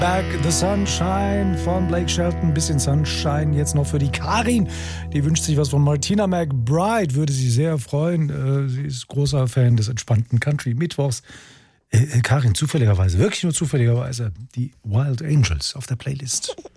Back the Sunshine von Blake Shelton. Ein bisschen Sunshine jetzt noch für die Karin. Die wünscht sich was von Martina McBride. Würde sie sehr freuen. Sie ist großer Fan des entspannten Country-Mittwochs. Karin, zufälligerweise, wirklich nur zufälligerweise, die Wild Angels auf der Playlist.